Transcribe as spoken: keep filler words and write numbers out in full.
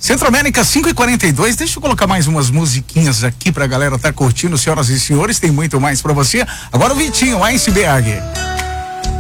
Centro América cinco e quarenta e dois, deixa eu colocar mais umas musiquinhas aqui pra galera tá curtindo, senhoras e senhores, tem muito mais pra você. Agora o Vitinho, Iceberg.